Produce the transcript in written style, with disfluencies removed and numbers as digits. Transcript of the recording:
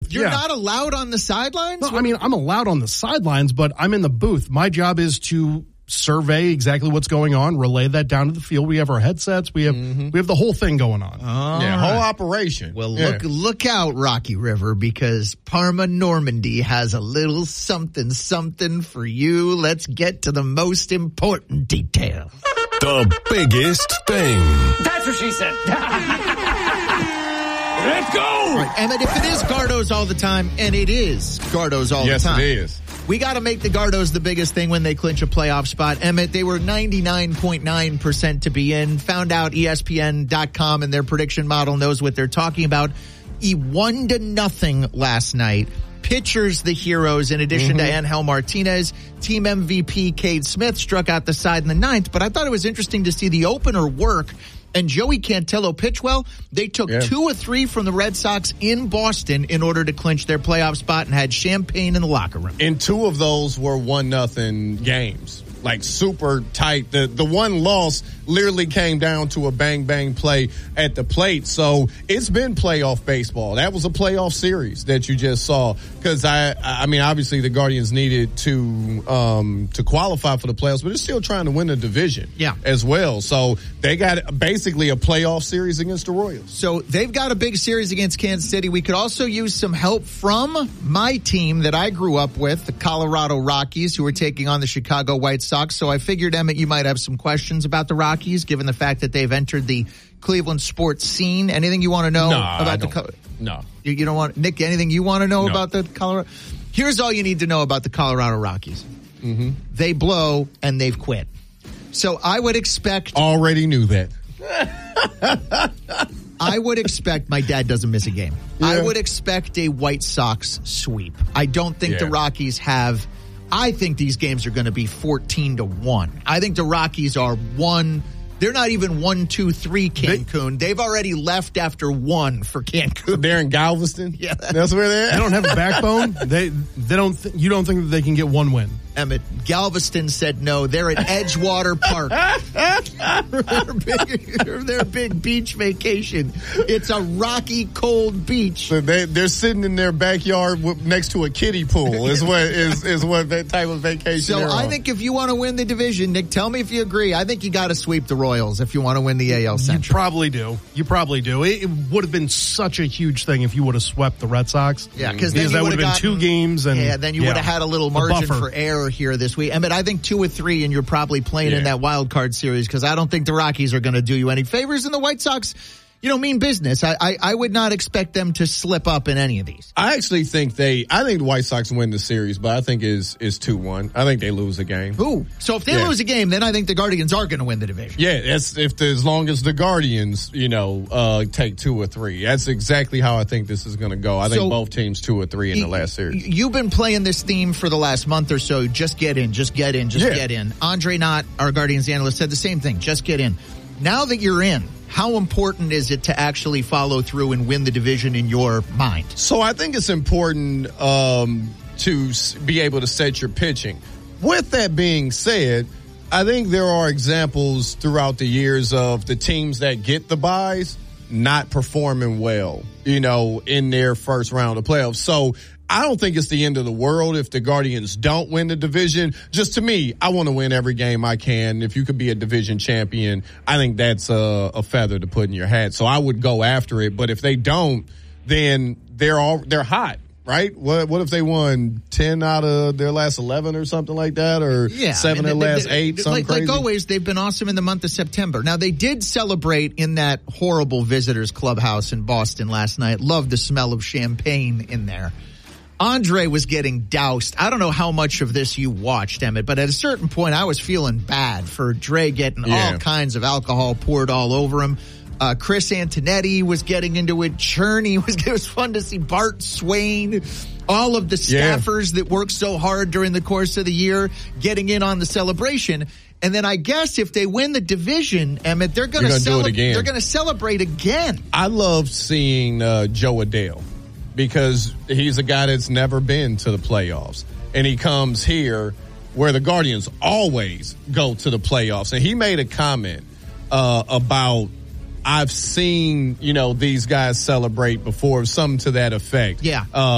You're not allowed on the sidelines? No, I mean, I'm allowed on the sidelines, but I'm in the booth. My job is to survey exactly what's going on, relay that down to the field. We have our headsets. We have the whole thing going on. Whole operation. Well, look out, Rocky River, because Parma Normandy has a little something for you. Let's get to the most important detail. The biggest thing. That's what she said. Let's go! All right, Emmett, if it is Gardos all the time, and it is Gardos all the time. Yes, it is. We got to make the Gardos the biggest thing when they clinch a playoff spot. Emmett, they were 99.9% to be in. Found out ESPN.com and their prediction model knows what they're talking about. 1-0 last night. Pitchers, the heroes, in addition to Angel Martinez. Team MVP Cade Smith struck out the side in the ninth. But I thought it was interesting to see the opener work. And Joey Cantillo pitched well. They took 2 or 3 from the Red Sox in Boston in order to clinch their playoff spot and had champagne in the locker room. And 2 of those were 1-0 games. Like super tight. The one loss literally came down to a bang play at the plate. So it's been playoff baseball. That was a playoff series that you just saw. Because I mean, obviously the Guardians needed to qualify for the playoffs, but they're still trying to win the division as well. So they got basically a playoff series against the Royals. So they've got a big series against Kansas City. We could also use some help from my team that I grew up with, the Colorado Rockies, who are taking on the Chicago White Sox. So I figured, Emmett, you might have some questions about the Rockies, given the fact that they've entered the Cleveland sports scene. Anything you want to know about No. You don't want, Nick, anything you want to know about the Colorado? Here's all you need to know about the Colorado Rockies. They blow and they've quit. So I would expect. Already knew that. I would expect, my dad doesn't miss a game. I would expect a White Sox sweep. I don't think the Rockies have. I think these games are going to be 14-1. I think the Rockies are one. They're not even 1-2-3 Cancun. They've already left after 1 for Cancun. They're in Galveston. Yeah, that's where they're at. They don't have a backbone. They don't. You don't think that they can get 1 win? Emmett, Galveston said no. They're at Edgewater Park. their big beach vacation. It's a rocky, cold beach. So they're sitting in their backyard next to a kiddie pool. Is what that type of vacation. So I think if you want to win the division, Nick, tell me if you agree. I think you got to sweep the Royals if you want to win the AL Central. You probably do. It would have been such a huge thing if you would have swept the Red Sox. Yeah, because that would have been 2 games, and then you would have had a little margin for error here this week. But I think 2 or 3, and you're probably playing in that wild card series because I don't think the Rockies are going to do you any favors, and the White Sox, mean business. I would not expect them to slip up in any of these. I actually think the White Sox win the series, but I think is 2-1. I think they lose a game. Ooh. So if they lose a game, then I think the Guardians are going to win the division. Yeah, as long as the Guardians, take 2 or 3. That's exactly how I think this is going to go. I think both teams 2 or 3 in the last series. You've been playing this theme for the last month or so. Just get in, get in. Andre Knott, our Guardians analyst, said the same thing. Just get in. Now that you're in, how important is it to actually follow through and win the division in your mind? So I think it's important to be able to set your pitching. With that being said, I think there are examples throughout the years of the teams that get the byes not performing well, in their first round of playoffs. So I don't think it's the end of the world if the Guardians don't win the division. Just to me, I want to win every game I can. If you could be a division champion, I think that's a feather to put in your hat. So I would go after it. But if they don't, then they're hot, right? What if they won 10 out of their last 11 or something like that, or 7 of their last 8? Something crazy. Like always, they've been awesome in the month of September. Now they did celebrate in that horrible visitors clubhouse in Boston last night. Loved the smell of champagne in there. Andre was getting doused. I don't know how much of this you watched, Emmett, but at a certain point I was feeling bad for Dre getting all kinds of alcohol poured all over him. Chris Antonetti was getting into it. Cherney it was fun to see Bart Swain, all of the staffers that worked so hard during the course of the year getting in on the celebration. And then I guess if they win the division, Emmett, they're going to celebrate. They're going to celebrate again. I love seeing Joe Adele, because he's a guy that's never been to the playoffs. And he comes here where the Guardians always go to the playoffs. And he made a comment about, I've seen, these guys celebrate before, something to that effect. Yeah.